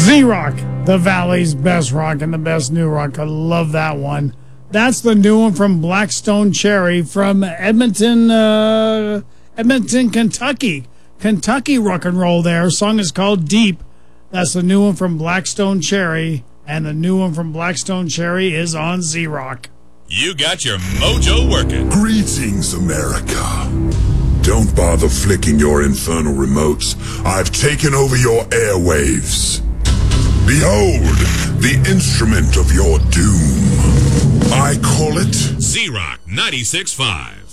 Z-Rock, the Valley's best rock and the best new rock. I love that one. That's the new one from Blackstone Cherry from Edmonton, Kentucky. Kentucky rock and roll there. Song is called Deep. That's the new one from Blackstone Cherry. And the new one from Blackstone Cherry is on Z-Rock. You got your mojo working. Greetings, America. Don't bother flicking your infernal remotes. I've taken over your airwaves. Behold, the instrument of your doom. I call it Z-Rock 96.5.